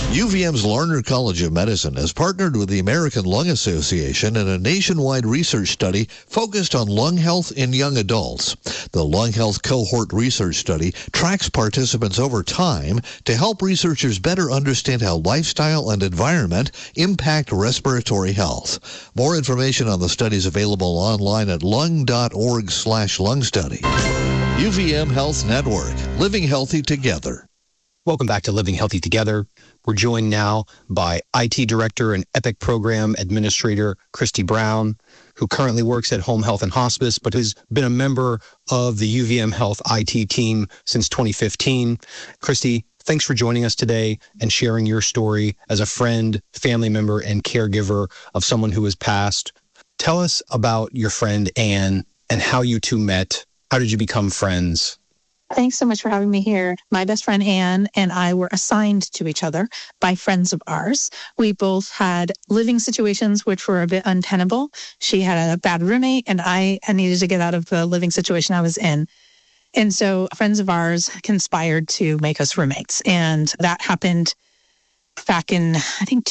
UVM's Larner College of Medicine has partnered with the American Lung Association in a nationwide research study focused on lung health in young adults. The Lung Health Cohort Research Study tracks participants over time to help researchers better understand how lifestyle and environment impact respiratory health. More information on the study is available online at lung.org/lung study. UVM Health Network, living healthy together. Welcome back to Living Healthy Together. We're joined now by IT Director and EPIC Program Administrator Christy Brown, who currently works at Home Health and Hospice, but has been a member of the UVM Health IT team since 2015. Christy, thanks for joining us today and sharing your story as a friend, family member, and caregiver of someone who has passed. Tell us about your friend Anne and how you two met. How did you become friends? Thanks so much for having me here. My best friend Anne and I were assigned to each other by friends of ours. We both had living situations which were a bit untenable. She had a bad roommate and I needed to get out of the living situation I was in. And so friends of ours conspired to make us roommates. And that happened back in, I think,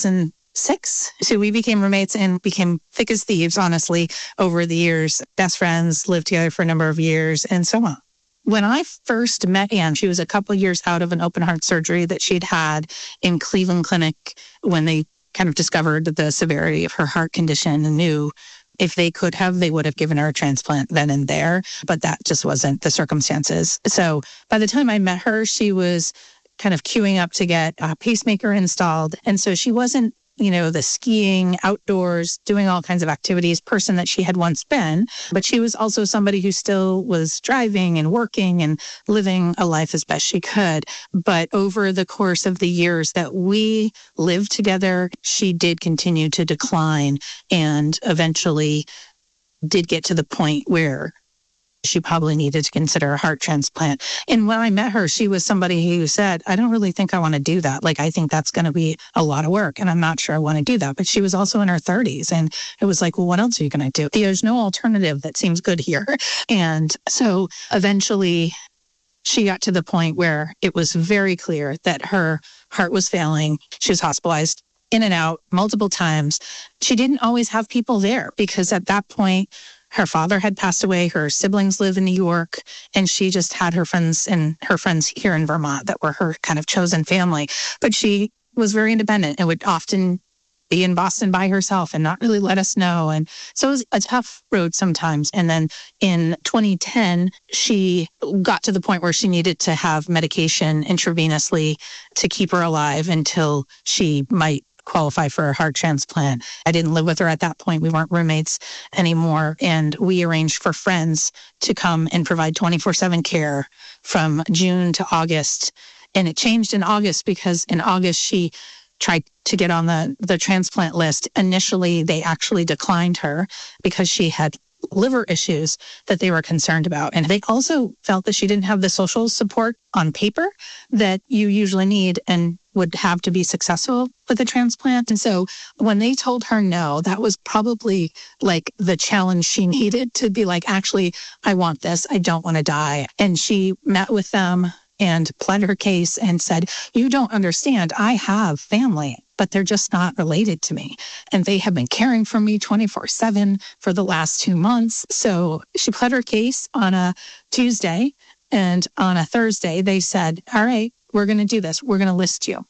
2006. So we became roommates and became thick as thieves, honestly, over the years. Best friends, lived together for a number of years, and so on. When I first met Anne, she was a couple of years out of an open heart surgery that she'd had in Cleveland Clinic when they kind of discovered the severity of her heart condition and knew if they could have, they would have given her a transplant then and there, but that just wasn't the circumstances. So by the time I met her, she was kind of queuing up to get a pacemaker installed. And so she wasn't, the skiing, outdoors, doing all kinds of activities person that she had once been. But she was also somebody who still was driving and working and living a life as best she could. But over the course of the years that we lived together, she did continue to decline and eventually did get to the point where she probably needed to consider a heart transplant. And when I met her, she was somebody who said, I don't really think I want to do that. I think that's going to be a lot of work and I'm not sure I want to do that. But she was also in her 30s. And it was like, well, what else are you going to do? There's no alternative that seems good here. And so eventually she got to the point where it was very clear that her heart was failing. She was hospitalized in and out multiple times. She didn't always have people there because at that point, her father had passed away, her siblings live in New York, and she just had her friends here in Vermont that were her kind of chosen family. But she was very independent and would often be in Boston by herself and not really let us know. And so it was a tough road sometimes. And then in 2010, she got to the point where she needed to have medication intravenously to keep her alive until she might qualify for a heart transplant. I didn't live with her at that point. We weren't roommates anymore. And we arranged for friends to come and provide 24/7 care from June to August. And it changed in August because in August, she tried to get on the transplant list. Initially, they actually declined her because she had liver issues that they were concerned about. And they also felt that she didn't have the social support on paper that you usually need and would have to be successful with a transplant. And so when they told her no, that was probably the challenge she needed to be actually, I want this. I don't want to die. And she met with them and pled her case and said, you don't understand. I have family, but they're just not related to me. And they have been caring for me 24/7 for the last 2 months. So she pled her case on a Tuesday. And on a Thursday, they said, all right, we're going to do this. We're going to list you.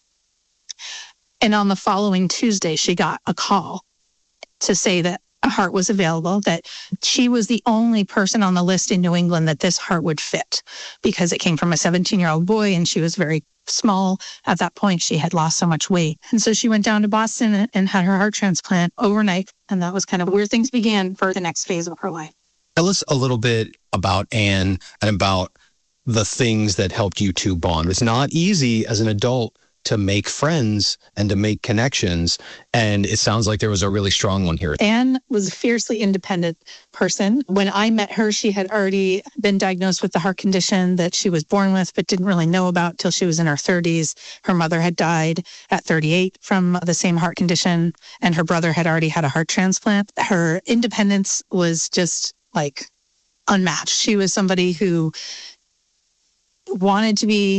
And on the following Tuesday, she got a call to say that a heart was available, that she was the only person on the list in New England that this heart would fit because it came from a 17-year-old boy and she was very small. At that point, she had lost so much weight. And so she went down to Boston and had her heart transplant overnight. And that was kind of where things began for the next phase of her life. Tell us a little bit about Anne and about the things that helped you two bond. It's not easy as an adult to make friends and to make connections. And it sounds like there was a really strong one here. Anne was a fiercely independent person. When I met her, she had already been diagnosed with the heart condition that she was born with, but didn't really know about till she was in her 30s. Her mother had died at 38 from the same heart condition, and her brother had already had a heart transplant. Her independence was just unmatched. She was somebody who wanted to be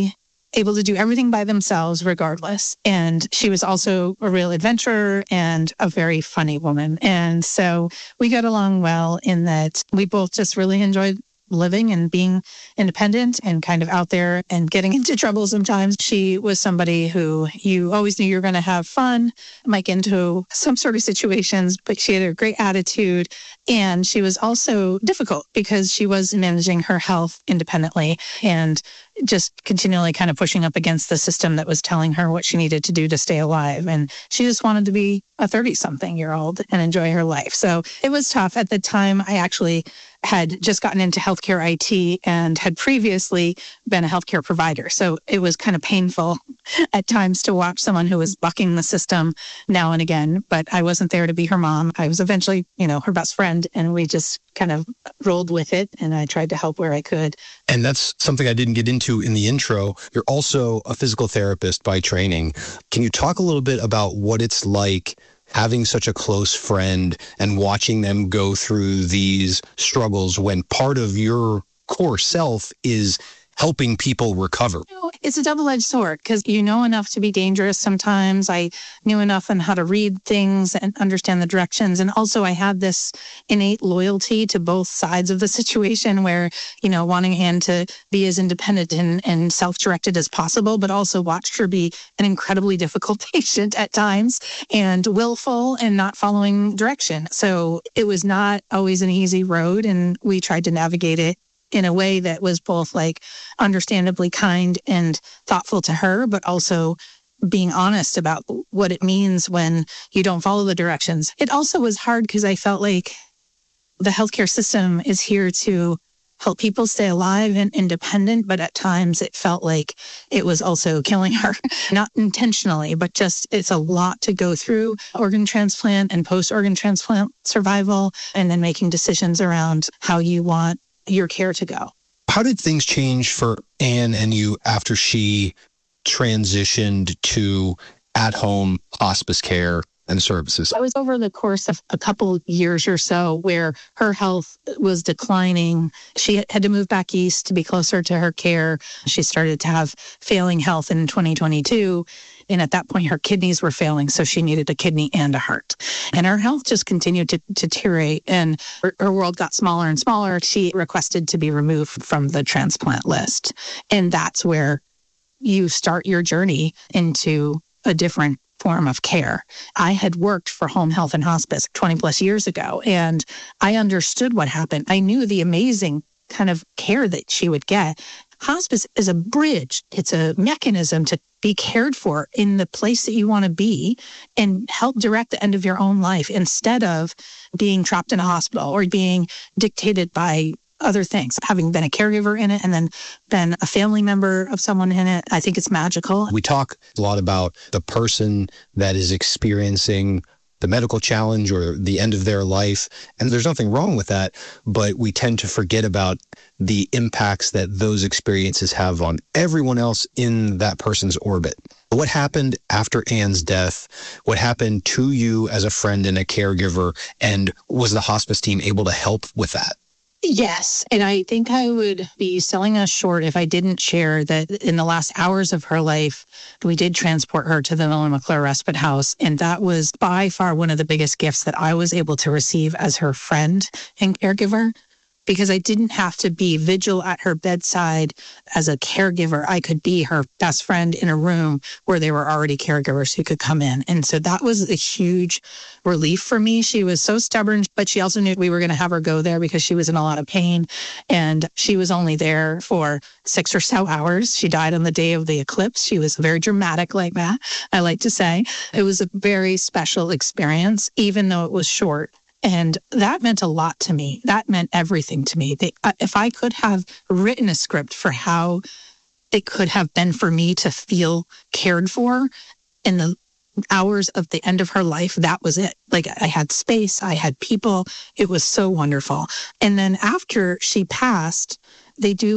able to do everything by themselves regardless. And she was also a real adventurer and a very funny woman. And so we got along well in that we both just really enjoyed living and being independent and kind of out there and getting into trouble sometimes. She was somebody who you always knew you were going to have fun, might get into some sort of situations, but she had a great attitude. And she was also difficult because she was managing her health independently and just continually kind of pushing up against the system that was telling her what she needed to do to stay alive. And she just wanted to be a 30-something-year-old and enjoy her life. So it was tough. At the time, I actually had just gotten into healthcare IT and had previously been a healthcare provider. So it was kind of painful at times to watch someone who was bucking the system now and again, but I wasn't there to be her mom. I was eventually, her best friend, and we just kind of rolled with it, and I tried to help where I could. And that's something I didn't get into in the intro. You're also a physical therapist by training. Can you talk a little bit about what it's like having such a close friend and watching them go through these struggles when part of your core self is helping people recover? It's a double-edged sword because you know enough to be dangerous sometimes. I knew enough on how to read things and understand the directions. And also I had this innate loyalty to both sides of the situation where, wanting Anne to be as independent and self-directed as possible, but also watched her be an incredibly difficult patient at times and willful and not following direction. So it was not always an easy road, and we tried to navigate it in a way that was both understandably kind and thoughtful to her, but also being honest about what it means when you don't follow the directions. It also was hard because I felt like the healthcare system is here to help people stay alive and independent, but at times it felt like it was also killing her, not intentionally, but just it's a lot to go through organ transplant and post-organ transplant survival, and then making decisions around how you want your care to go. How did things change for Anne and you after she transitioned to at-home hospice care and services? I was over the course of a couple years or so where her health was declining. She had to move back east to be closer to her care. She started to have failing health in 2022. And at that point, her kidneys were failing, so she needed a kidney and a heart. And her health just continued to deteriorate, and her world got smaller and smaller. She requested to be removed from the transplant list. And that's where you start your journey into a different form of care. I had worked for home health and hospice 20 plus years ago, and I understood what happened. I knew the amazing kind of care that she would get. Hospice is a bridge. It's a mechanism to be cared for in the place that you want to be and help direct the end of your own life instead of being trapped in a hospital or being dictated by other things. Having been a caregiver in it and then been a family member of someone in it, I think it's magical. We talk a lot about the person that is experiencing the medical challenge or the end of their life, and there's nothing wrong with that, but we tend to forget about the impacts that those experiences have on everyone else in that person's orbit. What happened after Anne's death? What happened to you as a friend and a caregiver? And was the hospice team able to help with that? Yes. And I think I would be selling us short if I didn't share that in the last hours of her life, we did transport her to the Nolan McClure Respite House. And that was by far one of the biggest gifts that I was able to receive as her friend and caregiver, because I didn't have to be vigil at her bedside as a caregiver. I could be her best friend in a room where there were already caregivers who could come in. And so that was a huge relief for me. She was so stubborn, but she also knew we were going to have her go there because she was in a lot of pain. And she was only there for 6 or so hours. She died on the day of the eclipse. She was very dramatic like that, I like to say. It was a very special experience, even though it was short. And that meant a lot to me. That meant everything to me. If I could have written a script for how it could have been for me to feel cared for in the hours of the end of her life, that was it. Like, I had space, I had people. It was so wonderful. And then after she passed, they do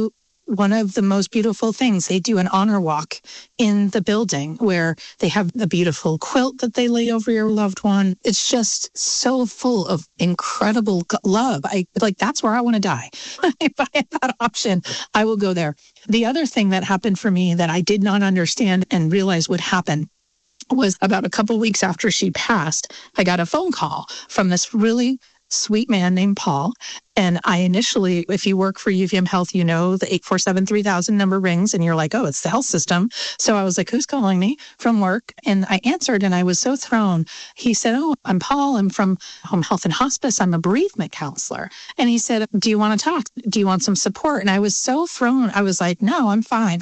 one of the most beautiful things. They do an honor walk in the building where they have a beautiful quilt that they lay over your loved one. It's just so full of incredible love. That's where I want to die. If I have that option, I will go there. The other thing that happened for me that I did not understand and realize would happen was about a couple weeks after she passed, I got a phone call from this really sweet man named Paul. And I initially, if you work for UVM Health, you know the 847-3000 number rings and you're like, oh, it's the health system. So I was like, who's calling me from work? And I answered and I was so thrown. He said, oh, I'm Paul. I'm from Home Health and Hospice. I'm a bereavement counselor. And he said, do you want to talk? Do you want some support? And I was so thrown. I was like, no, I'm fine.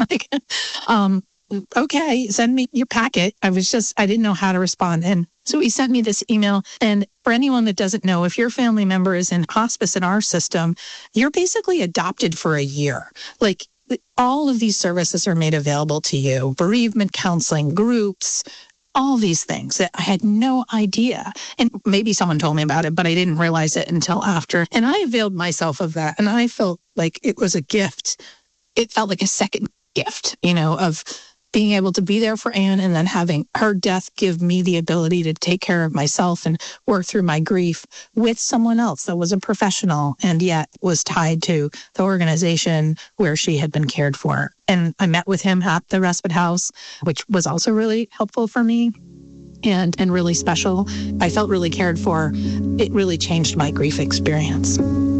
Okay, send me your packet. I didn't know how to respond. And so he sent me this email. And for anyone that doesn't know, if your family member is in hospice in our system, you're basically adopted for a year. Like all of these services are made available to you, bereavement counseling, groups, all these things that I had no idea. And maybe someone told me about it, but I didn't realize it until after. And I availed myself of that. And I felt like it was a gift. It felt like a second gift, of being able to be there for Anne and then having her death give me the ability to take care of myself and work through my grief with someone else that was a professional and yet was tied to the organization where she had been cared for. And I met with him at the respite house, which was also really helpful for me and really special. I felt really cared for. It really changed my grief experience.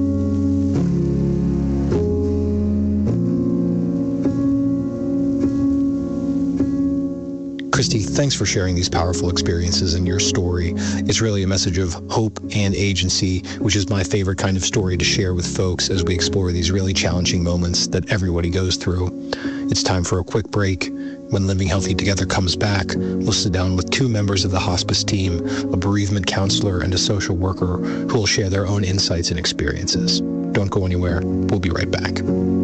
Christy, thanks for sharing these powerful experiences and your story. It's really a message of hope and agency, which is my favorite kind of story to share with folks as we explore these really challenging moments that everybody goes through. It's time for a quick break. When Living Healthy Together comes back, we'll sit down with two members of the hospice team, a bereavement counselor and a social worker, who will share their own insights and experiences. Don't go anywhere. We'll be right back.